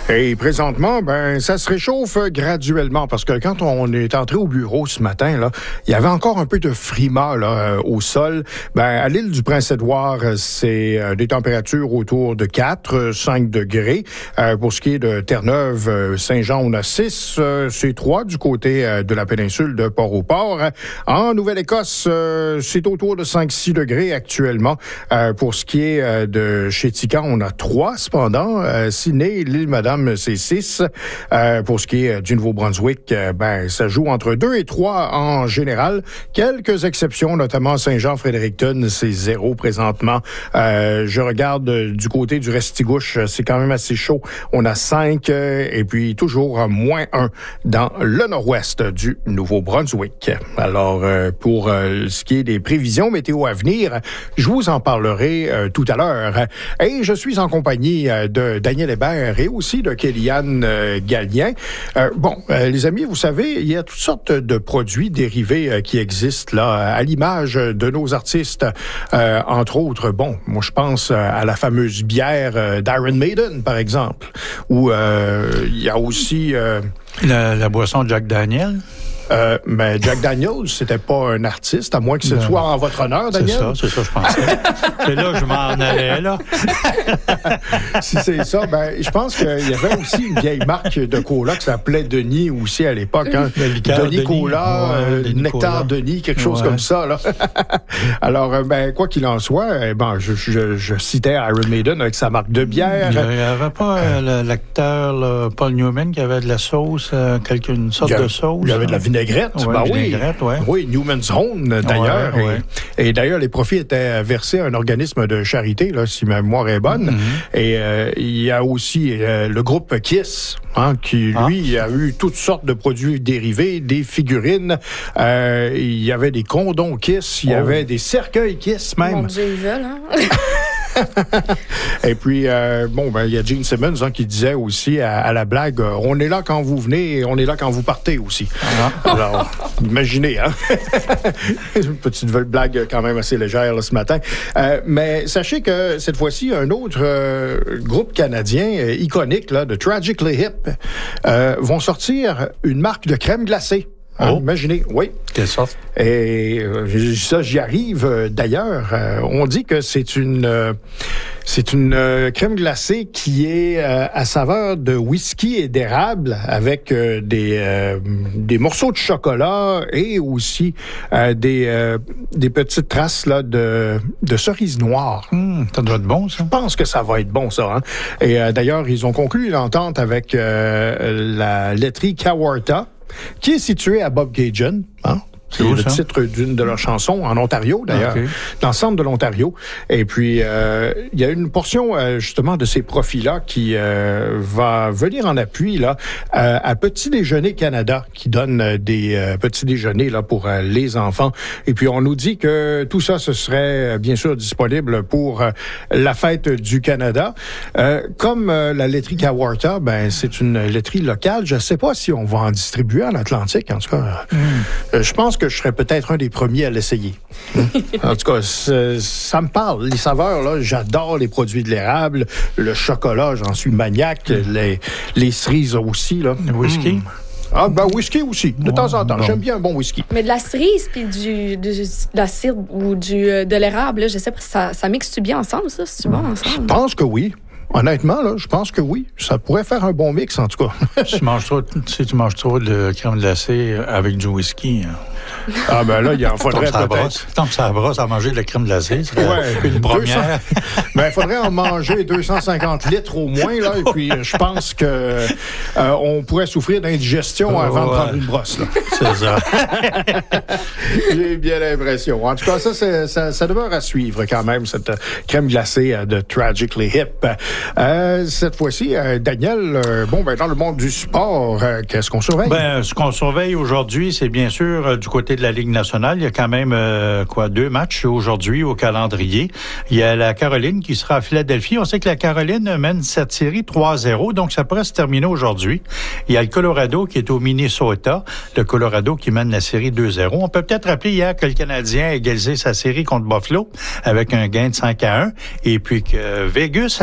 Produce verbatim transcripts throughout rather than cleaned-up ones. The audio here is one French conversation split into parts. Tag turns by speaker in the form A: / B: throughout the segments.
A: Et présentement, ben, ça se réchauffe graduellement parce que quand on est entré au bureau ce matin, là, il y avait encore un peu de frima là, au sol. Ben, à l'île du Prince-Édouard, c'est des températures autour de quatre, cinq degrés. Euh, pour ce qui est de Terre-Neuve, Saint-Jean, on a six, euh, c'est trois du côté euh, de la péninsule de Port-au-Port. En Nouvelle-Écosse, euh, c'est autour de cinq, six degrés actuellement. Euh, pour ce qui est euh, de Chética, on a trois cependant. Euh, Sydney, l'île Madame, c'est six. Euh, pour ce qui est du Nouveau-Brunswick, euh, ben ça joue entre deux et trois en général. Quelques exceptions, notamment Saint-Jean-Fredericton, c'est zéro présentement. Euh, je regarde euh, du côté du Restigouche, c'est quand même assez chaud. On a cinq euh, et puis toujours euh, moins un dans le nord-ouest du Nouveau-Brunswick. Alors, euh, pour euh, ce qui est des prévisions météo à venir, je vous en parlerai euh, tout à l'heure. Et je suis en compagnie euh, de Daniel Hébert et aussi de Kéliane euh, Gallien. Euh, bon, euh, les amis, vous savez, il y a toutes sortes de produits dérivés euh, qui existent là, à l'image de nos artistes. Euh, entre autres, bon, moi je pense à la fameuse bière euh, d'Iron Maiden, par exemple. Ou euh, il y a aussi... Euh,
B: la, la boisson Jack Daniel.
A: Euh, mais Jack Daniels, c'était pas un artiste, à moins que ce
B: non.
A: soit en votre honneur, Daniel.
B: C'est ça, c'est ça, je pensais. C'est là que je m'en allais, là.
A: Si c'est ça, ben, je pense qu'il y avait aussi une vieille marque de cola qui s'appelait Denis aussi à l'époque. Hein. Denis, Denis Cola, ouais, euh, Denis Nectar Cola. Denis, quelque chose ouais. comme ça, là. Alors, ben, quoi qu'il en soit, ben, je, je, je citais Iron Maiden avec sa marque de bière.
B: Il n'y avait pas euh, l'acteur là, Paul Newman qui avait de la sauce, euh, quelque, une sorte
A: a,
B: de sauce.
A: Il y avait de la vinaigrette.
B: Ouais,
A: ben
B: vinaigrette,
A: oui,
B: ouais.
A: oui, Newman's Own, d'ailleurs.
B: Ouais, ouais.
A: Et, et d'ailleurs, les profits étaient versés à un organisme de charité, là, si ma mémoire est bonne. Mm-hmm. Et euh, il y a aussi euh, le groupe Kiss, hein, qui, lui, ah. a eu toutes sortes de produits dérivés, des figurines. Euh, il y avait des condoms Kiss, il y oh. avait des cercueils Kiss, même.
C: Mon Dieu, ils veulent, hein?
A: Et puis, euh, bon, ben, il y a Gene Simmons hein, qui disait aussi à, à la blague, euh, on est là quand vous venez, on est là quand vous partez aussi. Ah. Alors, imaginez, hein? Une petite blague quand même assez légère là, ce matin. Euh, mais sachez que cette fois-ci, un autre euh, groupe canadien euh, iconique, là, de Tragically Hip, euh, vont sortir une marque de crème glacée. Hein, oh. Imaginez, oui.
B: Quelle sorte?
A: Et euh, ça, j'y arrive. Euh, d'ailleurs, euh, on dit que c'est une euh, c'est une euh, crème glacée qui est euh, à saveur de whisky et d'érable avec euh, des euh, des morceaux de chocolat et aussi euh, des euh, des petites traces là de de cerises noires.
B: Mmh, ça doit être bon, ça.
A: Je pense que ça va être bon, ça. Hein? Et euh, d'ailleurs, ils ont conclu l'entente avec euh, la laiterie Kawartha, qui est situé à Bobcaygeon, hein? C'est le ça? titre d'une de leurs chansons, en Ontario, d'ailleurs, okay. dans le centre de l'Ontario. Et puis, euh, il y a une portion, euh, justement, de ces profits-là qui euh, va venir en appui là euh, à Petit Déjeuner Canada, qui donne euh, des euh, petits déjeuners là, pour euh, les enfants. Et puis, on nous dit que tout ça, ce serait, euh, bien sûr, disponible pour euh, la fête du Canada. Euh, comme euh, la laiterie Kawartha, ben, c'est une laiterie locale. Je ne sais pas si on va en distribuer en Atlantique, en tout cas. Mm. Euh, je pense que je serais peut-être un des premiers à l'essayer. En tout cas, ça me parle. Les saveurs, là, j'adore les produits de l'érable, le chocolat, j'en suis maniaque, les, les cerises aussi. Là.
B: Le whisky? Mmh.
A: Ah, ben, whisky aussi, de oh, temps en temps. Bon. J'aime bien un bon whisky.
C: Mais de la cerise puis du, du, de la cire ou du, de l'érable, là, je sais pas, ça, ça mixe-tu bien ensemble, ça? C'est bon ensemble?
A: Je pense que oui. Honnêtement, là, je pense que oui. Ça pourrait faire un bon mix, en tout cas.
B: tu manges trop, si tu manges trop de crème glacée avec du whisky. Hein.
A: Ah, ben là, il en faudrait peut-être...
B: Tant que ça brosse à manger de la crème glacée, c'est
A: ouais,
B: une première.
A: Ben, il faudrait en manger deux cent cinquante litres au moins, là. Et puis, je pense que euh, on pourrait souffrir d'indigestion oh, avant ouais. de prendre une brosse, là.
B: C'est ça.
A: J'ai bien l'impression. En tout cas, ça, c'est, ça, ça demeure à suivre quand même, cette crème glacée de Tragically Hip. Euh, cette fois-ci, euh, Daniel, euh, bon, ben, dans le monde du sport, euh, qu'est-ce qu'on surveille?
B: Ben, ce qu'on surveille aujourd'hui, c'est bien sûr euh, du côté de la Ligue nationale. Il y a quand même, euh, quoi, deux matchs aujourd'hui au calendrier. Il y a la Caroline qui sera à Philadelphie. On sait que la Caroline mène cette série trois zéro, donc ça pourrait se terminer aujourd'hui. Il y a le Colorado qui est au Minnesota. Le Colorado qui mène la série deux zéro. On peut peut-être rappeler hier que le Canadien a égalisé sa série contre Buffalo avec un gain de cinq à un et puis que Vegas a gagné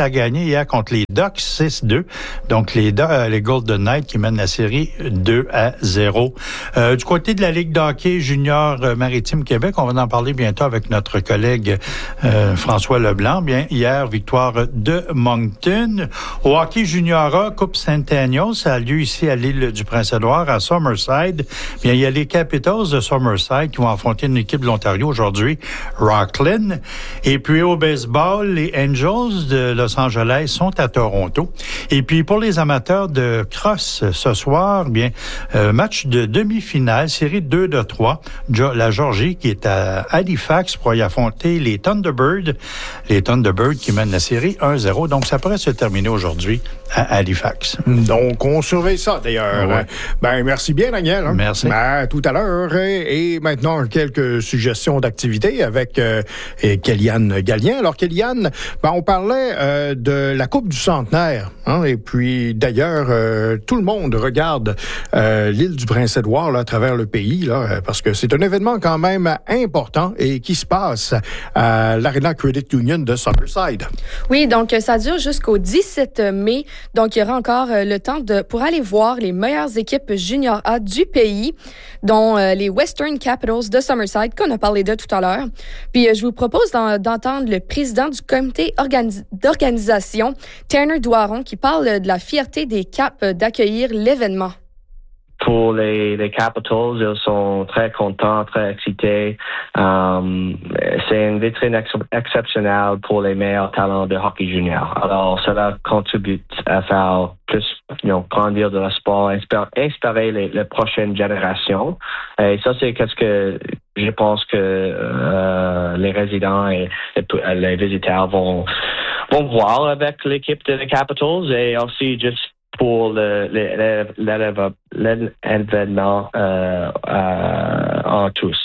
B: hier contre les Ducks, six deux. Donc, les, euh, les Golden Knights qui mènent la série deux à zéro. Euh, du côté de la Ligue de hockey junior euh, Maritime Québec, on va en parler bientôt avec notre collègue euh, François Leblanc. Bien, hier, victoire de Moncton. Au hockey junior A, Coupe Centennial, ça a lieu ici à l'île du Prince-Édouard, à Summerside. Bien, il y a les Capitals de Summerside qui vont affronter une équipe de l'Ontario aujourd'hui, Rockland. Et puis, au baseball, les Angels de Los Angeles sont à Toronto. Et puis, pour les amateurs de cross, ce soir, bien, euh, match de demi-finale, série deux de trois. La Georgie qui est à Halifax pour y affronter les Thunderbirds. Les Thunderbirds qui mènent la série un zéro. Donc, ça pourrait se terminer aujourd'hui à Halifax.
A: Donc, on surveille ça, d'ailleurs. Ouais. Ben, merci bien, Daniel. Hein?
B: Merci.
A: Ben, à tout à l'heure. Et maintenant, quelques suggestions d'activités avec euh, Kéliane Gallien. Alors, Kéliane, ben, on parlait euh, de la Coupe du Centenaire. Hein? Et puis, d'ailleurs, euh, tout le monde regarde euh, l'île du Prince-Édouard là, à travers le pays, là, parce que c'est un événement quand même important et qui se passe à l'Arena Credit Union de Summerside.
C: Oui, donc ça dure jusqu'au dix-sept mai. Donc, il y aura encore le temps de pour aller voir les meilleures équipes junior A du pays, dont euh, les Western Capitals de Summerside, qu'on a parlé de tout à l'heure. Puis, euh, je vous propose d'en, d'entendre le président du comité organi- d'organisation, Tanner Doiron, qui parle de la fierté des Caps d'accueillir l'événement.
D: Pour les, les Capitals, ils sont très contents, très excités. Um, c'est une vitrine ex- exceptionnelle pour les meilleurs talents de hockey junior. Alors, cela contribue à faire plus, you know, grandir de le sport, inspire, inspirer les, les prochaines générations. Et ça, c'est qu'est-ce que je pense que euh, les résidents et les, les visiteurs vont, vont voir avec l'équipe des Capitals et aussi juste pour le, le, le, l'événement euh, euh, en tous.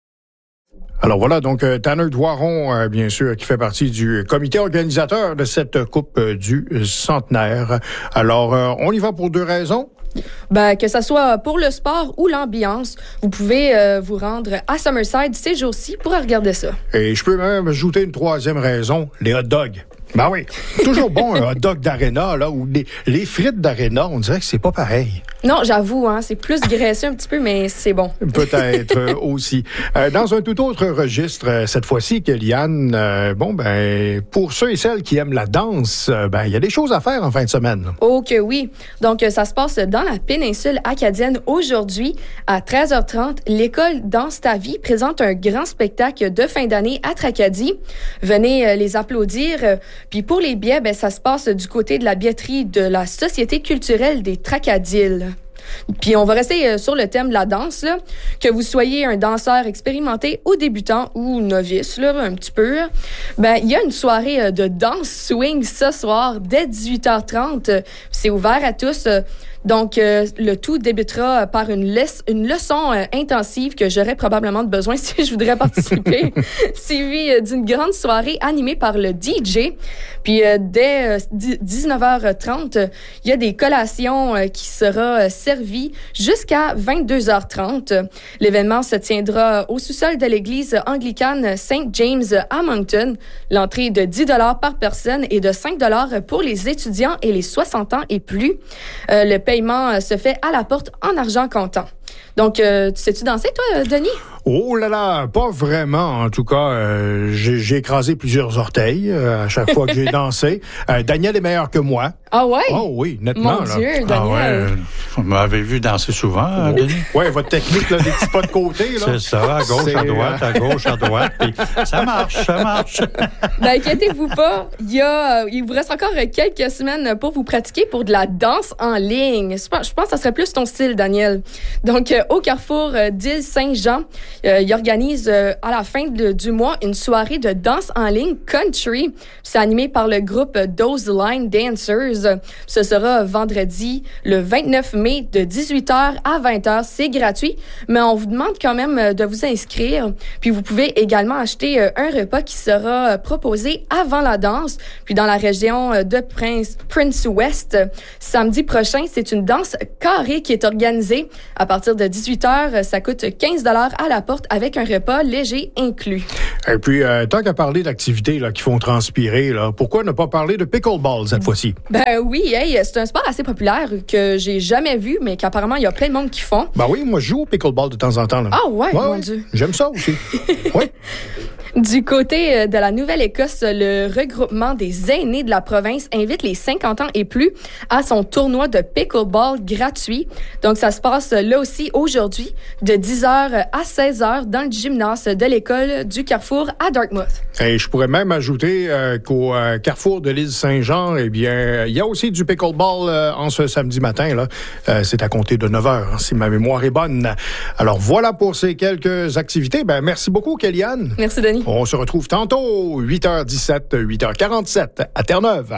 A: Alors voilà, donc euh, Tanner Doiron, euh, bien sûr, qui fait partie du comité organisateur de cette Coupe euh, du Centenaire. Alors, euh, on y va pour deux raisons.
C: Ben, que ça soit pour le sport ou l'ambiance, vous pouvez euh, vous rendre à Summerside ces jours-ci pour regarder ça.
A: Et je peux même ajouter une troisième raison, les hot dogs. Ben oui, toujours bon un hot dog d'Arena, là, ou les, les frites d'Arena, on dirait que c'est pas pareil.
C: Non, j'avoue, hein, c'est plus graisseux un petit peu, mais c'est bon.
A: Peut-être euh, aussi. Euh, dans un tout autre registre, euh, cette fois-ci, Kéliane, euh, bon, ben, pour ceux et celles qui aiment la danse, euh, ben, il y a des choses à faire en fin de semaine.
C: Oh que oui. Donc, ça se passe dans la péninsule acadienne aujourd'hui. À treize heures trente, l'école Danse ta vie présente un grand spectacle de fin d'année à Tracadie. Venez euh, les applaudir. Euh, Puis pour les billets, ben, ça se passe du côté de la billetterie de la Société culturelle des Tracadiles. Puis on va rester sur le thème de la danse, là. Que vous soyez un danseur expérimenté ou débutant ou novice, là, un petit peu. Ben, il y a une soirée de danse swing ce soir dès dix-huit heures trente. C'est ouvert à tous. Donc, euh, le tout débutera par une, le- une leçon euh, intensive que j'aurais probablement besoin si je voudrais participer, suivie euh, d'une grande soirée animée par le D J. Puis, euh, dès euh, dix-neuf heures trente, il y a des collations euh, qui seront euh, servies jusqu'à vingt-deux heures trente. L'événement se tiendra au sous-sol de l'église anglicane Saint James à Moncton. L'entrée est de dix dollars par personne et de cinq dollars pour les étudiants et les soixante ans et plus. Euh, le paiement se fait à la porte en argent comptant. Donc, euh, tu sais-tu danser, toi, Denis?
A: Oh là là, pas vraiment. En tout cas, euh, j'ai, j'ai écrasé plusieurs orteils euh, à chaque fois que j'ai dansé. Euh, Daniel est meilleur que moi.
C: Ah ouais?
A: Oh oui, nettement.
C: Mon
A: là.
C: Dieu, Daniel.
B: Ah ouais, vous m'avez vu danser souvent, hein, Denis?
A: Oui, votre technique, là, des petits pas de côté. Là.
B: C'est ça, à gauche,
A: C'est,
B: à droite, à gauche, à droite. Puis ça marche, ça marche.
C: Ben, inquiétez-vous pas. Il, y a, il vous reste encore quelques semaines pour vous pratiquer pour de la danse en ligne. Je pense que ça serait plus ton style, Daniel. Donc, au Carrefour d'Île Saint-Jean, euh, il organise euh, à la fin de, du mois une soirée de danse en ligne country. C'est animé par le groupe Those Line Dancers. Ce sera vendredi, le vingt-neuf mai. mai de dix-huit heures à vingt heures. C'est gratuit, mais on vous demande quand même de vous inscrire. Puis vous pouvez également acheter un repas qui sera proposé avant la danse. Puis dans la région de Prince, Prince West, samedi prochain, c'est une danse carrée qui est organisée. À partir de dix-huit heures, ça coûte quinze dollars à la porte avec un repas léger inclus.
A: Et puis, euh, tant qu'à parler d'activités là, qui font transpirer, là, pourquoi ne pas parler de pickleball cette fois-ci?
C: Ben oui, hey, c'est un sport assez populaire que j'ai jamais vu, mais qu'apparemment, il y a plein de monde qui font.
A: Ben oui, moi, je joue au pickleball de temps en temps. Là.
C: Ah ouais,
A: ouais
C: mon
A: ouais.
C: Dieu.
A: J'aime ça aussi. Oui.
C: Du côté de la Nouvelle-Écosse, le regroupement des aînés de la province invite les cinquante ans et plus à son tournoi de pickleball gratuit. Donc, ça se passe là aussi aujourd'hui, de dix heures à seize heures dans le gymnase de l'école du Carrefour à Dartmouth.
A: Et je pourrais même ajouter euh, qu'au euh, Carrefour de l'île Saint-Jean, eh bien, il y a aussi du pickleball euh, en ce samedi matin. Là. Euh, c'est à compter de neuf heures, hein, si ma mémoire est bonne. Alors, voilà pour ces quelques activités. Ben, merci beaucoup, Kéliane.
C: Merci, Denis.
A: On se retrouve tantôt, huit heures dix-sept, huit heures quarante-sept, à Terre-Neuve.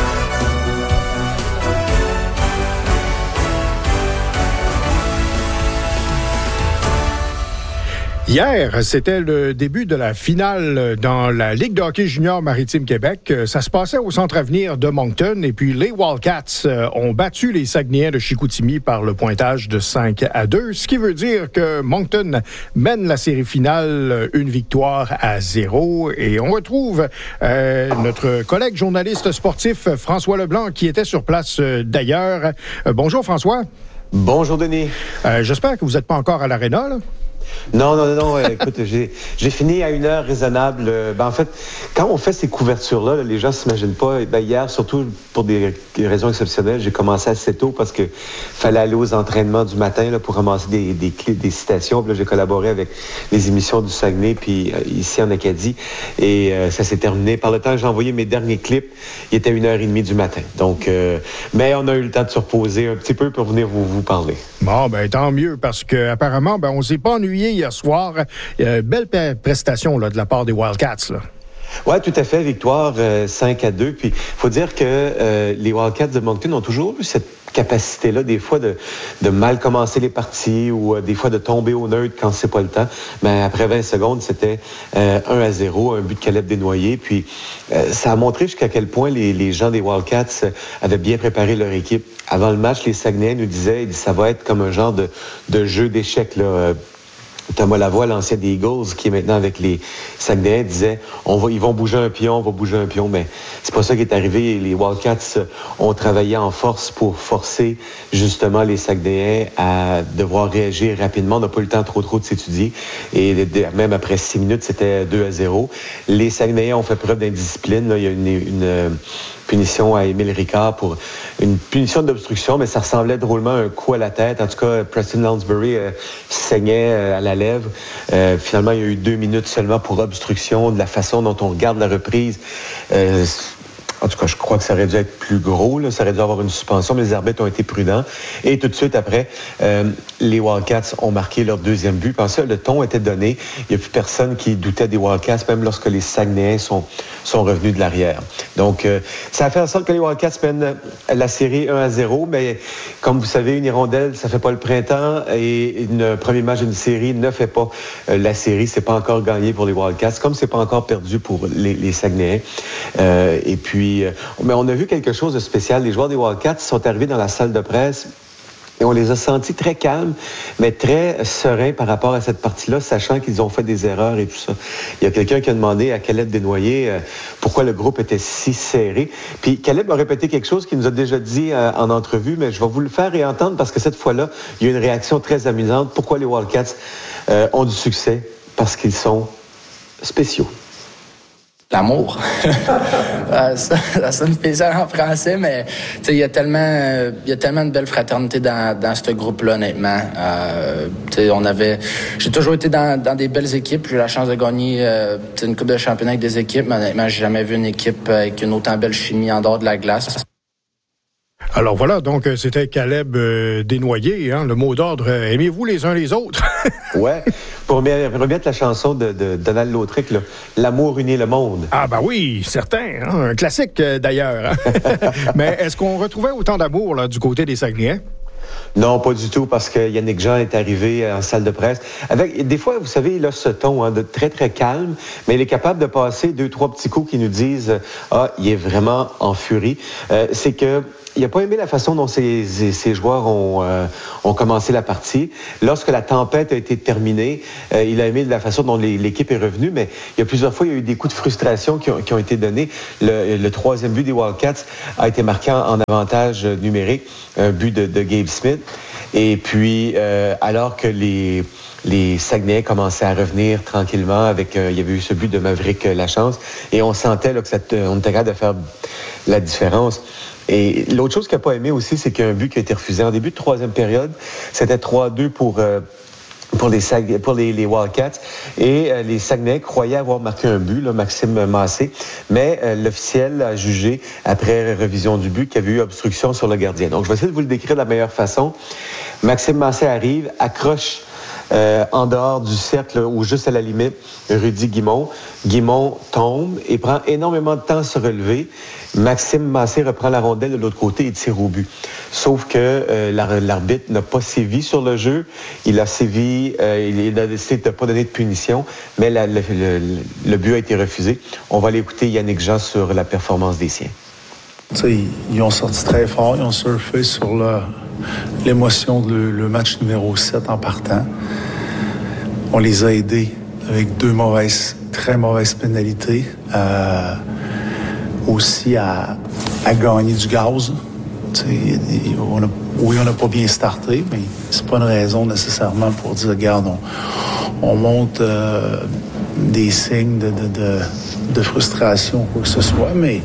A: Hier, c'était le début de la finale dans la Ligue de hockey junior Maritime Québec. Ça se passait au Centre Avenir de Moncton et puis les Wildcats ont battu les Saguenayens de Chicoutimi par le pointage de cinq à deux, ce qui veut dire que Moncton mène la série finale une victoire à zéro. Et on retrouve euh, notre collègue journaliste sportif François Leblanc qui était sur place euh, d'ailleurs. Euh, bonjour François.
E: Bonjour Denis.
A: Euh, j'espère que vous n'êtes pas encore à l'aréna, là.
E: Non, non, non, non. Écoute, j'ai, j'ai fini à une heure raisonnable. Ben, en fait, quand on fait ces couvertures-là, les gens ne s'imaginent pas. Ben, hier, surtout pour des raisons exceptionnelles, j'ai commencé assez tôt parce que fallait aller aux entraînements du matin là, pour ramasser des, des, des citations. Puis là, j'ai collaboré avec les émissions du Saguenay, puis euh, ici en Acadie. Et euh, ça s'est terminé. Par le temps que j'ai envoyé mes derniers clips, il était une heure et demie du matin. Donc, euh, mais on a eu le temps de se reposer un petit peu pour venir vous, vous parler.
A: Bon, ben tant mieux, parce qu'apparemment, ben, on ne s'est pas ennuyé hier soir. Euh, belle prestation là, de la part des Wildcats. Là.
E: Oui, tout à fait. Victoire euh, cinq à deux. Puis, il faut dire que euh, les Wildcats de Moncton ont toujours eu cette capacité-là, des fois, de, de mal commencer les parties ou euh, des fois de tomber au neutre quand c'est pas le temps. Mais après vingt secondes, c'était euh, un à zéro, un but de Caleb Desnoyers. Puis, euh, ça a montré jusqu'à quel point les, les gens des Wildcats avaient bien préparé leur équipe. Avant le match, les Saguenayens nous disaient, ils disaient, ça va être comme un genre de, de jeu d'échecs, là. Thomas Lavoie, l'ancien des Eagles, qui est maintenant avec les Saguenayens, disait on va, ils vont bouger un pion, on va bouger un pion. Mais c'est pas ça qui est arrivé. Les Wildcats ont travaillé en force pour forcer justement les Saguenayens à devoir réagir rapidement. On n'a pas eu le temps trop trop de s'étudier. Et même après six minutes, c'était deux à zéro. Les Saguenayens ont fait preuve d'indiscipline. Là. Il y a une, une punition à Émile Ricard pour une punition d'obstruction, mais ça ressemblait drôlement à un coup à la tête. En tout cas, Preston Lounsbury euh, saignait euh, à la lèvre. Euh, finalement, il y a eu deux minutes seulement pour obstruction. De la façon dont on regarde la reprise, euh, en tout cas, je crois que ça aurait dû être plus gros. Là. Ça aurait dû avoir une suspension, mais les arbitres ont été prudents. Et tout de suite après, euh, les Wildcats ont marqué leur deuxième but. Pensez, le ton était donné. Il n'y a plus personne qui doutait des Wildcats, même lorsque les Saguenayens sont, sont revenus de l'arrière. Donc, euh, ça a fait en sorte que les Wildcats mènent la série un à zéro. Mais comme vous savez, une hirondelle, ça ne fait pas le printemps. Et un premier match d'une série ne fait pas euh, la série. C'est pas encore gagné pour les Wildcats, comme c'est pas encore perdu pour les, les Saguenayens. Euh, et puis, mais on a vu quelque chose de spécial. Les joueurs des Wildcats sont arrivés dans la salle de presse et on les a sentis très calmes, mais très sereins par rapport à cette partie-là, sachant qu'ils ont fait des erreurs et tout ça. Il y a quelqu'un qui a demandé à Caleb Desnoyers euh, pourquoi le groupe était si serré. Puis Caleb a répété quelque chose qu'il nous a déjà dit euh, en entrevue, mais je vais vous le faire réentendre parce que cette fois-là, il y a une réaction très amusante. Pourquoi les Wildcats euh, ont du succès? Parce qu'ils sont spéciaux.
F: L'amour. euh, ça, ça sonne spécial en français, mais il y a tellement, euh, y a tellement de belle fraternité dans, dans ce groupe-là, honnêtement. Euh, on avait, j'ai toujours été dans, dans des belles équipes. J'ai eu la chance de gagner euh, une coupe de championnat avec des équipes, mais honnêtement, j'ai jamais vu une équipe avec une autant belle chimie en dehors de la glace.
A: Alors voilà, donc c'était Caleb euh, Desnoyers, hein, le mot d'ordre, euh, aimez-vous les uns les autres?
E: Ouais, pour remettre la chanson de, de Donald Lautric, là, L'amour unit le monde.
A: Ah ben oui, certain, hein, un classique euh, d'ailleurs. Hein? Mais est-ce qu'on retrouvait autant d'amour là, du côté des Saguenayens?
E: Non, pas du tout, parce que Yannick Jean est arrivé en salle de presse. Avec, des fois, vous savez, il a ce ton hein, de très, très calme, mais il est capable de passer deux, trois petits coups qui nous disent « Ah, il est vraiment en furie. Euh, » C'est que il n'a pas aimé la façon dont ses, ses joueurs ont, euh, ont commencé la partie. Lorsque la tempête a été terminée, euh, il a aimé la façon dont les, l'équipe est revenue, mais il y a plusieurs fois, il y a eu des coups de frustration qui ont, qui ont été donnés. Le, le troisième but des Wildcats a été marqué en, en avantage numérique, un but de, de Gabe Smith. Et puis, euh, alors que les... Les Saguenay commençaient à revenir tranquillement avec, euh, il y avait eu ce but de Maverick euh, Lachance et on sentait là, que ça, on était capable de faire la différence. Et l'autre chose qu'il n'a pas aimé aussi, c'est qu'il y a un but qui a été refusé en début de troisième période. C'était trois à deux pour, euh, pour, les, Sag... pour les, les Wildcats. Et euh, les Saguenay croyaient avoir marqué un but, là, Maxime Massé, mais euh, l'officiel a jugé, après révision du but, qu'il y avait eu obstruction sur le gardien. Donc, je vais essayer de vous le décrire de la meilleure façon. Maxime Massé arrive, accroche Euh, en dehors du cercle ou juste à la limite, Rudy Guimont. Guimont tombe et prend énormément de temps à se relever. Maxime Massé reprend la rondelle de l'autre côté et tire au but. Sauf que euh, l'arbitre n'a pas sévi sur le jeu. Il a sévi, euh, il a décidé de ne pas donner de punition, mais la, le, le, le but a été refusé. On va aller écouter Yannick Jean sur la performance des siens.
G: T'sais, ils ont sorti très fort, ils ont surfé sur le, l'émotion de le, le match numéro sept en partant. On les a aidés avec deux mauvaises, très mauvaises pénalités. Euh, aussi à, à gagner du gaz. On a, oui, on n'a pas bien starté, mais c'est pas une raison nécessairement pour dire, regarde, on, on monte euh, des signes de, de, de, de frustration ou quoi que ce soit, mais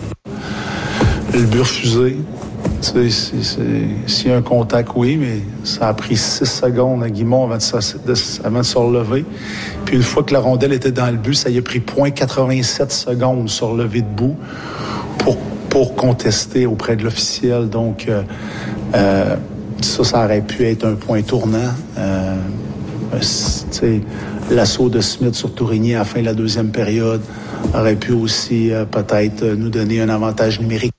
G: le but refusé, tu sais, s'il y a un contact, oui, mais ça a pris six secondes à Guimont avant de, de, avant de se relever. Puis une fois que la rondelle était dans le but, ça y a pris zéro virgule quatre-vingt-sept secondes se relever debout pour, pour contester auprès de l'officiel. Donc, euh, euh, ça, ça aurait pu être un point tournant. Euh, tu sais, l'assaut de Smith sur Tourigny à la fin de la deuxième période aurait pu aussi euh, peut-être nous donner un avantage numérique.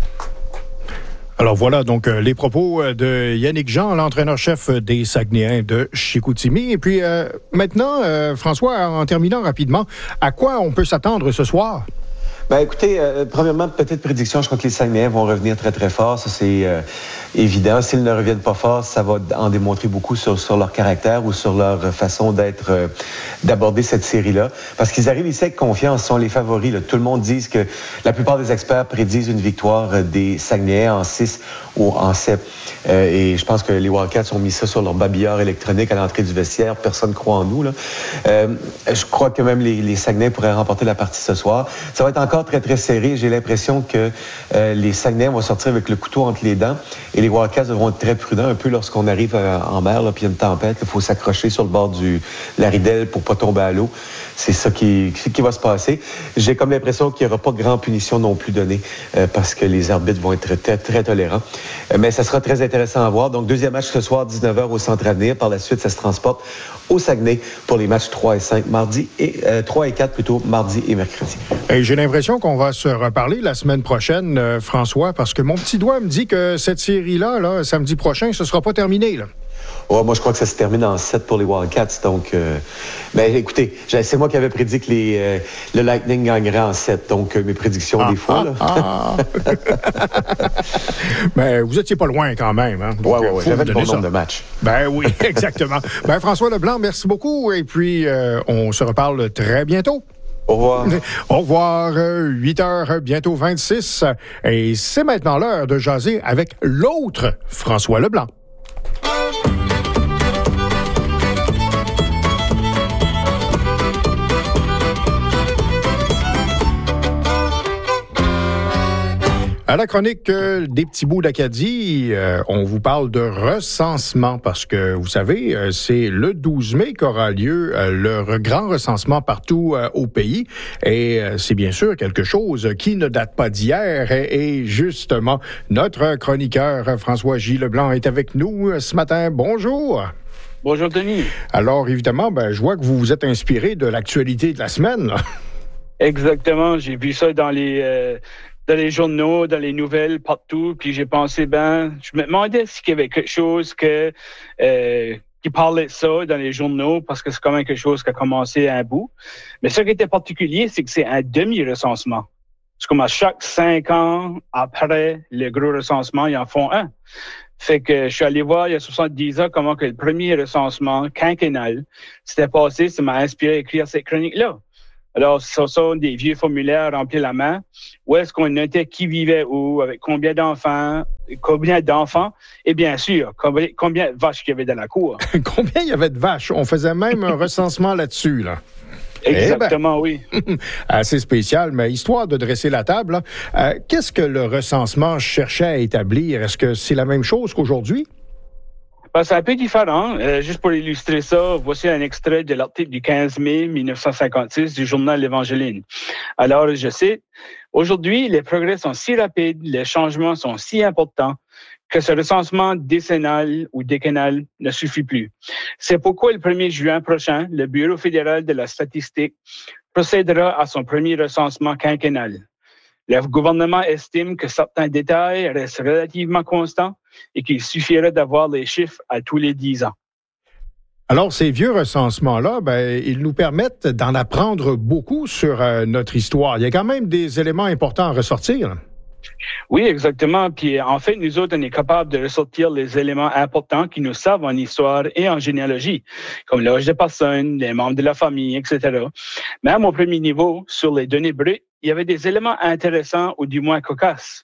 A: Alors voilà donc euh, les propos de Yannick Jean, l'entraîneur-chef des Saguenayens de Chicoutimi. Et puis euh, maintenant, euh, François, en terminant rapidement, à quoi on peut s'attendre ce soir?
E: Ben écoutez, euh, premièrement, petite prédiction, je crois que les Saguenayens vont revenir très, très fort. Ça, c'est euh, évident. S'ils ne reviennent pas fort, ça va en démontrer beaucoup sur, sur leur caractère ou sur leur façon d'être, euh, d'aborder cette série-là. Parce qu'ils arrivent ici avec confiance, sont les favoris. Là. Tout le monde dit que la plupart des experts prédisent une victoire des Saguenayens en six ou en sept. Euh, et je pense que les Wildcats ont mis ça sur leur babillard électronique à l'entrée du vestiaire. Personne ne croit en nous. Là. Euh, je crois que même les, les Saguenayens pourraient remporter la partie ce soir. Ça va être encore très, très serré. J'ai l'impression que euh, les Saguenayens vont sortir avec le couteau entre les dents et les Wildcats devront être très prudents un peu lorsqu'on arrive euh, en mer, là, puis il y a une tempête. Il faut s'accrocher sur le bord du la ridelle pour pas tomber à l'eau. C'est ça qui, qui va se passer. J'ai comme l'impression qu'il n'y aura pas de grande punition non plus donnée euh, parce que les arbitres vont être très, très tolérants. Euh, mais ça sera très intéressant à voir. Donc, deuxième match ce soir, dix-neuf heures au Centre Avenir. Par la suite, ça se transporte au Saguenay pour les matchs trois et cinq mardi et euh, trois et quatre plutôt mardi et mercredi.
A: Et j'ai l'impression qu'on va se reparler la semaine prochaine, euh, François, parce que mon petit doigt me dit que cette série-là, là, samedi prochain, ce ne sera pas terminé, là.
E: Oh, moi, je crois que ça se termine en sept pour les Wildcats. Donc, euh, ben, écoutez, c'est moi qui avais prédit que les, euh, le Lightning gagnerait en sept. Donc, euh, mes prédictions, ah, des fois.
A: Ah, là. Ah. Mais vous étiez pas loin quand même. Hein?
E: Oui, oui, oui. J'avais le bon nombre de matchs.
A: Ben oui, exactement. Ben, François Leblanc, merci beaucoup. Et puis, euh, on se reparle très bientôt.
E: Au revoir.
A: Au revoir. huit heures, bientôt vingt-six. Et c'est maintenant l'heure de jaser avec l'autre François Leblanc. À la chronique euh, des petits bouts d'Acadie, euh, on vous parle de recensement parce que, vous savez, euh, c'est le douze mai qu'aura lieu euh, le grand recensement partout euh, au pays. Et euh, c'est bien sûr quelque chose qui ne date pas d'hier. Et, et justement, notre chroniqueur François J. Leblanc est avec nous euh, ce matin. Bonjour.
H: Bonjour, Denis.
A: Alors, évidemment, ben, je vois que vous vous êtes inspiré de l'actualité de la semaine, là.
H: Exactement. J'ai vu ça dans les... Euh... dans les journaux, dans les nouvelles, partout. Puis j'ai pensé, ben, je me demandais s'il y avait quelque chose que, euh, qui parlait de ça dans les journaux, parce que c'est quand même quelque chose qui a commencé à un bout. Mais ce qui était particulier, c'est que c'est un demi-recensement. C'est comme à chaque cinq ans, après le gros recensement, ils en font un. Fait que je suis allé voir il y a soixante-dix ans comment que le premier recensement quinquennal s'était passé. Ça m'a inspiré à écrire cette chronique-là. Alors, ce sont des vieux formulaires remplis à la main. Où est-ce qu'on notait qui vivait où, avec combien d'enfants, combien d'enfants, et bien sûr, combien, combien de vaches il y avait dans la cour.
A: Combien il y avait de vaches? On faisait même un recensement là-dessus, là.
H: Exactement, eh ben,
A: oui. Assez spécial, mais histoire de dresser la table, là, euh, qu'est-ce que le recensement cherchait à établir? Est-ce que c'est la même chose qu'aujourd'hui?
H: Ben, c'est un peu différent. Euh, juste pour illustrer ça, voici un extrait de l'article du quinze mai mille neuf cent cinquante-six du journal L'Évangéline. Alors, je cite, « Aujourd'hui, les progrès sont si rapides, les changements sont si importants que ce recensement décennal ou décennal ne suffit plus. C'est pourquoi le premier juin prochain, le Bureau fédéral de la statistique procédera à son premier recensement quinquennal. Le gouvernement estime que certains détails restent relativement constants et qu'il suffirait d'avoir les chiffres à tous les dix ans. »
A: Alors, ces vieux recensements-là, ben, ils nous permettent d'en apprendre beaucoup sur euh, notre histoire. Il y a quand même des éléments importants à ressortir.
H: Oui, exactement. Puis en fait, nous autres, on est capable de ressortir les éléments importants qui nous servent en histoire et en généalogie, comme l'âge des personnes, les membres de la famille, et cetera. Même au premier niveau, sur les données brutes, il y avait des éléments intéressants ou du moins cocasses.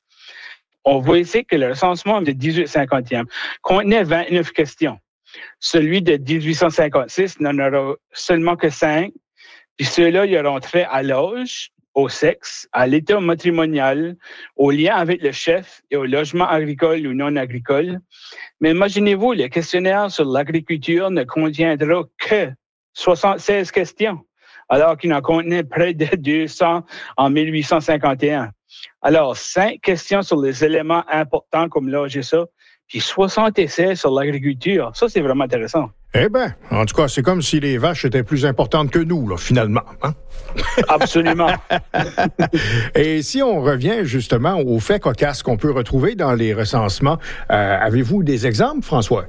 H: On voit ici que le recensement de dix-huit cinquante et un contenait vingt-neuf questions. Celui de dix-huit cent cinquante-six n'en aura seulement que cinq. Puis ceux-là, ils auront trait à l'âge, au sexe, à l'état matrimonial, au lien avec le chef et au logement agricole ou non agricole. Mais imaginez-vous, le questionnaire sur l'agriculture ne contiendra que soixante-seize questions, alors qu'il en contenait près de deux cents en mille huit cent cinquante et un. Alors, cinq questions sur les éléments importants comme l'âge et ça, puis soixante essais sur l'agriculture. Ça, c'est vraiment intéressant.
A: Eh bien, en tout cas, c'est comme si les vaches étaient plus importantes que nous, là, finalement. Hein?
H: Absolument.
A: Et si on revient justement aux faits cocasses qu'on peut retrouver dans les recensements, euh, avez-vous des exemples, François?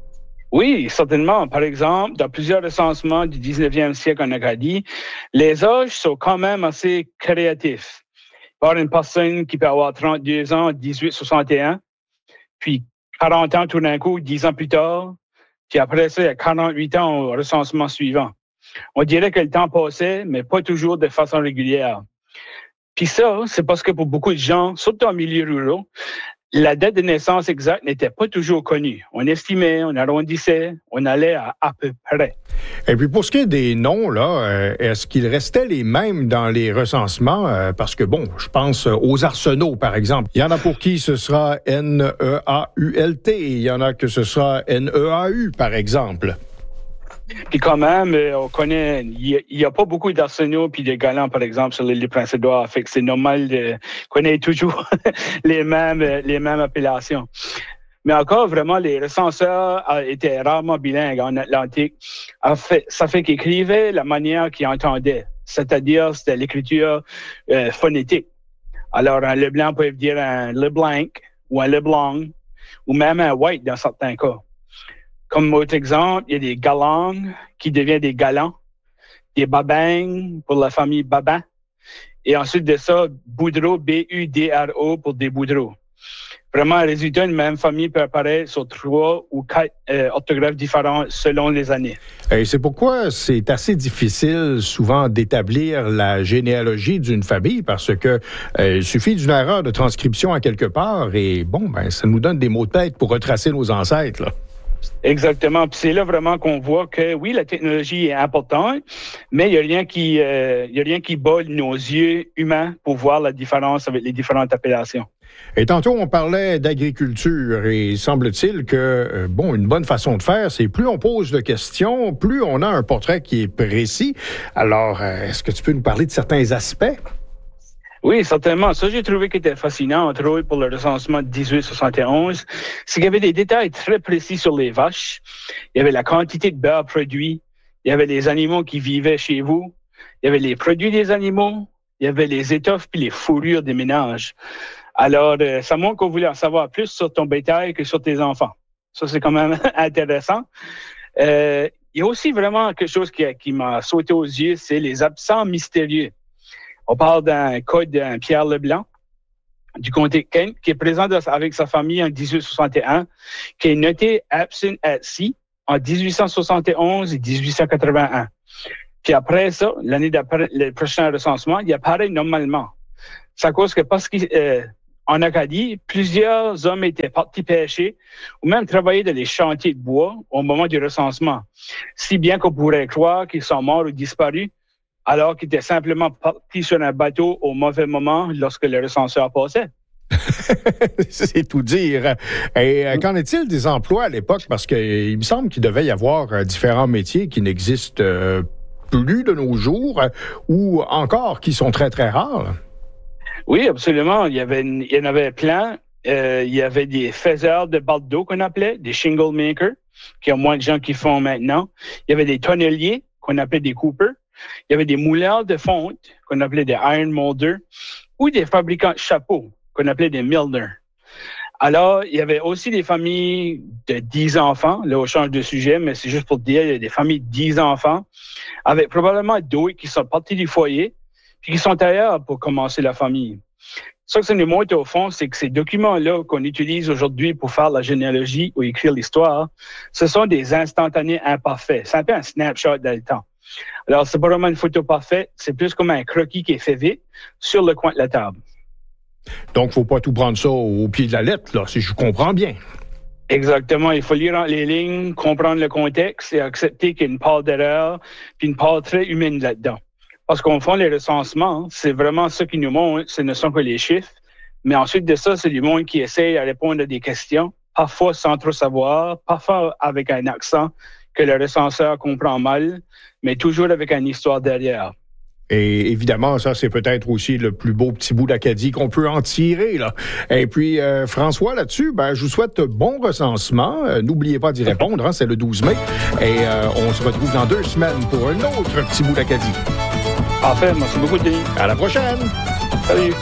H: Oui, certainement. Par exemple, dans plusieurs recensements du dix-neuvième siècle en Acadie, les âges sont quand même assez créatifs. Par une personne qui peut avoir trente-deux ans en dix-huit soixante et un, puis quarante ans tout d'un coup, dix ans plus tard, puis après ça, il y a quarante-huit ans au recensement suivant. On dirait que le temps passait, mais pas toujours de façon régulière. Puis ça, c'est parce que pour beaucoup de gens, surtout en milieu rural, la date de naissance exacte n'était pas toujours connue. On estimait, on arrondissait, on allait à à peu près.
A: Et puis pour ce qui est des noms, là, euh, est-ce qu'ils restaient les mêmes dans les recensements? Euh, parce que, bon, je pense aux arsenaux, par exemple. Il y en a pour qui ce sera N E A U L T, il y en a que ce sera N E A U, par exemple.
H: Puis quand même, on connaît, il n'y a, a pas beaucoup d'arsenaux puis de galants, par exemple, sur l'île du Prince-Édouard. Fait que c'est normal de connaître toujours les mêmes, les mêmes appellations. Mais encore, vraiment, les recenseurs étaient rarement bilingues en Atlantique. Ça fait qu'ils écrivaient la manière qu'ils entendaient. C'est-à-dire, c'était l'écriture euh, phonétique. Alors, un Leblanc peut dire un Leblanc ou un Leblanc ou même un White dans certains cas. Comme autre exemple, il y a des galants qui deviennent des galants, des babins pour la famille Babin, et ensuite de ça, Boudreau, B U D R O pour des Boudreaux. Vraiment, un résultat d'une même famille peut apparaître sur trois ou quatre euh, orthographes différents selon les années.
A: Et c'est pourquoi c'est assez difficile souvent d'établir la généalogie d'une famille, parce que euh, il suffit d'une erreur de transcription à quelque part et bon, ben ça nous donne des mots de tête pour retracer nos ancêtres, là.
H: Exactement. Puis c'est là vraiment qu'on voit que oui, la technologie est importante, mais il y a rien qui, euh, il y a rien qui bat nos yeux humains pour voir la différence avec les différentes appellations.
A: Et tantôt, on parlait d'agriculture et semble-t-il que, euh, bon, une bonne façon de faire, c'est plus on pose de questions, plus on a un portrait qui est précis. Alors, euh, est-ce que tu peux nous parler de certains aspects?
H: Oui, certainement. Ça, j'ai trouvé qui était fascinant, entre autres, pour le recensement de dix-huit soixante et onze, c'est qu'il y avait des détails très précis sur les vaches. Il y avait la quantité de beurre produit. Il y avait les animaux qui vivaient chez vous. Il y avait les produits des animaux. il y avait les étoffes puis les fourrures des ménages. Alors, euh, ça montre qu'on voulait en savoir plus sur ton bétail que sur tes enfants. Ça, c'est quand même intéressant. Euh, il y a aussi vraiment quelque chose qui, qui m'a sauté aux yeux, c'est les absents mystérieux. On parle d'un cas d'un Pierre Leblanc, du comté Kent, qui est présent avec sa famille en dix-huit soixante et un, qui est noté absent at sea en dix-huit cent soixante et onze et dix-huit cent quatre-vingt-un. Puis après ça, l'année d'après, le prochain recensement, il apparaît normalement. C'est à cause que parce qu'en euh, Acadie, plusieurs hommes étaient partis pêcher ou même travailler dans les chantiers de bois au moment du recensement. Si bien qu'on pourrait croire qu'ils sont morts ou disparus, alors qu'ils étaient simplement partis sur un bateau au mauvais moment lorsque le recenseur passait.
A: C'est tout dire. Et euh, qu'en est-il des emplois à l'époque? Parce qu'il me semble qu'il devait y avoir euh, différents métiers qui n'existent euh, plus de nos jours euh, ou encore qui sont très, très rares. Là.
H: Oui, absolument. Il y, avait une, il y en avait plein. Euh, il y avait des faiseurs de balles d'eau qu'on appelait, des shingle makers, qui ont moins de gens qui font maintenant. Il y avait des tonneliers qu'on appelait des coopers. Il y avait des mouleurs de fonte qu'on appelait des iron molders ou des fabricants de chapeaux qu'on appelait des milners. Alors, il y avait aussi des familles de dix enfants. Là, on change de sujet, mais c'est juste pour dire, il y a des familles de dix enfants avec probablement deux qui sont partis du foyer puis qui sont ailleurs pour commencer la famille. Ce que ça nous montre au fond, c'est que ces documents-là qu'on utilise aujourd'hui pour faire la généalogie ou écrire l'histoire, ce sont des instantanés imparfaits. C'est un peu un snapshot dans le temps. Alors, c'est pas vraiment une photo parfaite, c'est plus comme un croquis qui est fait vite sur le coin de la table.
A: Donc, il ne faut pas tout prendre ça au pied de la lettre, là, si je comprends bien.
H: Exactement. Il faut lire les lignes, comprendre le contexte et accepter qu'il y a une part d'erreur puis une part très humaine là-dedans. Parce qu'au fond, les recensements, c'est vraiment ce qui nous montre, ce ne sont que les chiffres. Mais ensuite de ça, c'est du monde qui essaie à répondre à des questions, parfois sans trop savoir, parfois avec un accent que le recenseur comprend mal, mais toujours avec une histoire derrière.
A: Et évidemment, ça, c'est peut-être aussi le plus beau petit bout d'Acadie qu'on peut en tirer, là. Et puis, euh, François, là-dessus, ben, je vous souhaite bon recensement. Euh, n'oubliez pas d'y répondre, hein, c'est le douze mai. Et euh, on se retrouve dans deux semaines pour un autre petit bout d'Acadie.
H: Parfait, merci beaucoup, Denis.
A: À la prochaine!
H: Salut!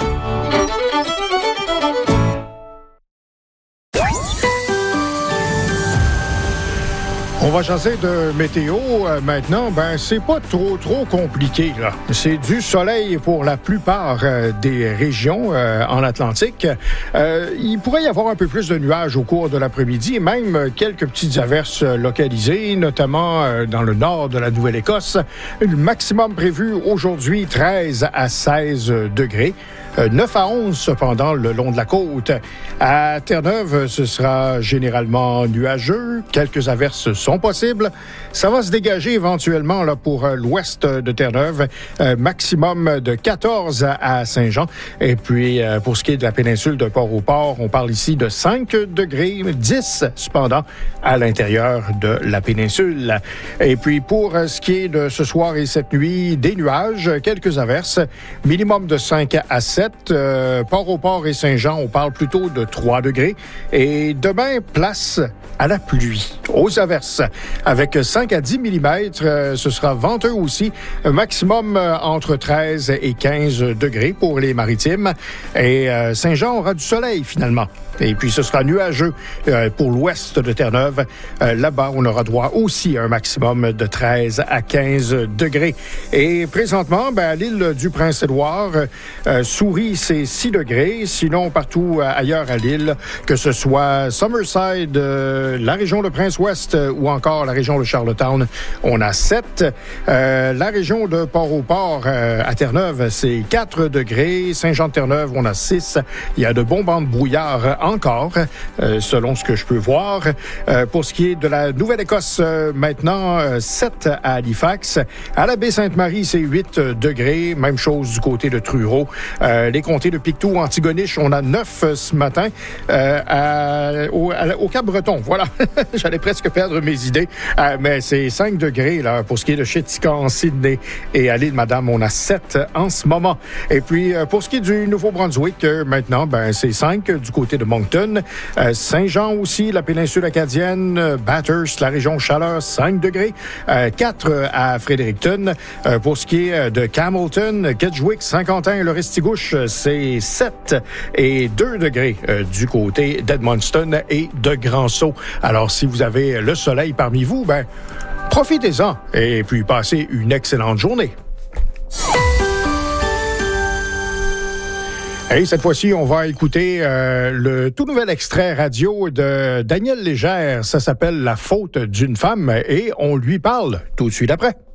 A: On va jaser de météo euh, maintenant. Ben, c'est pas trop, trop compliqué, là. C'est du soleil pour la plupart euh, des régions euh, en Atlantique. Euh, il pourrait y avoir un peu plus de nuages au cours de l'après-midi et même quelques petites averses localisées, notamment euh, dans le nord de la Nouvelle-Écosse. Le maximum prévu aujourd'hui, treize à seize degrés. neuf à onze, cependant, le long de la côte. À Terre-Neuve, ce sera généralement nuageux. Quelques averses sont possibles. Ça va se dégager éventuellement là, pour euh, l'ouest de Terre-Neuve. Euh, maximum de quatorze à Saint-Jean. Et puis, euh, pour ce qui est de la péninsule de Port-au-Port, on parle ici de cinq degrés, dix cependant à l'intérieur de la péninsule. Et puis, pour euh, ce qui est de ce soir et cette nuit, des nuages, quelques averses. Minimum de cinq à sept. Euh, Port-au-Port et Saint-Jean, on parle plutôt de trois degrés. Et demain, place à la pluie, aux averses. Avec cinq à dix millimètres, euh, ce sera venteux aussi. Maximum euh, entre treize et quinze degrés pour les maritimes. Et euh, Saint-Jean aura du soleil finalement. Et puis, ce sera nuageux euh, pour l'ouest de Terre-Neuve. Euh, là-bas, on aura droit aussi à un maximum de treize à quinze degrés. Et présentement, ben, à l'île du Prince-Édouard, euh, Souris, c'est six degrés. Sinon, partout euh, ailleurs à l'île, que ce soit Summerside, euh, la région de Prince-Ouest euh, ou encore la région de Charlottetown, on a sept. Euh, la région de Port-au-Port, euh, à Terre-Neuve, c'est quatre degrés. Saint-Jean-de-Terre-Neuve, on a six. Il y a de bons bancs de brouillard encore, euh, selon ce que je peux voir. Euh, pour ce qui est de la Nouvelle-Écosse, euh, maintenant, euh, sept à Halifax. À la Baie-Sainte-Marie, c'est huit degrés. Même chose du côté de Truro. Euh, les comtés de Pictou, Antigonish, on a neuf ce matin. Euh, à, au, à, au Cap-Breton, voilà. J'allais presque perdre mes idées. Euh, mais c'est cinq degrés là, pour ce qui est de Chéticamp, Sydney. Et à l'île Madame, on a sept en ce moment. Et puis, euh, pour ce qui est du Nouveau-Brunswick, euh, maintenant, ben, c'est cinq du côté de Moncton. Moncton. Euh, Saint-Jean aussi, la péninsule acadienne. Euh, Bathurst, la région chaleur, cinq degrés. Euh, quatre à Fredericton. Euh, pour ce qui est de Campbellton, Kedgewick, Saint-Quentin et le Restigouche, c'est sept et deux degrés euh, du côté d'Edmundston et de Grand-Sault. Alors, si vous avez le soleil parmi vous, ben, profitez-en et puis passez une excellente journée. Et cette fois-ci, on va écouter euh, le tout nouvel extrait radio de Daniel Légère. Ça s'appelle « La faute d'une femme » et on lui parle tout de suite après.